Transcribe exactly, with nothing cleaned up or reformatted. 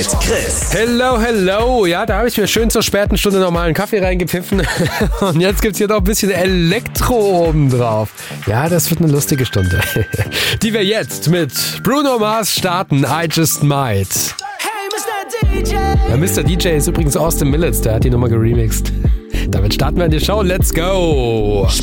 mit Chris. Hello, hello. Ja, da habe ich mir schön zur späten Stunde nochmal einen Kaffee reingepfiffen. Und jetzt gibt's hier noch ein bisschen Elektro oben drauf. Ja, das wird eine lustige Stunde. Die wir jetzt mit Bruno Mars starten. I Just Might. Hey, Mister D J. Ja, Mister D J ist übrigens Austin Millets. Der hat die Nummer geremixed. Damit starten wir in die Show. Let's go.